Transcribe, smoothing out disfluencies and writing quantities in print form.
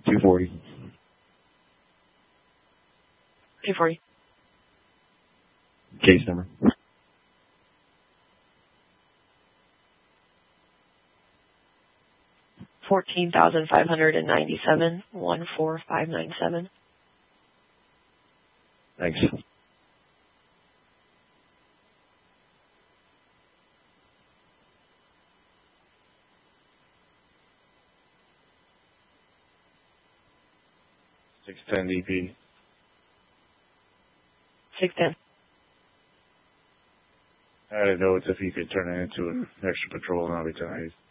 240. 240. Case number. $14,597, 14597. Thanks. $610 DP. 610. I didn't know if you could turn it into an extra patrol and I'll be tired.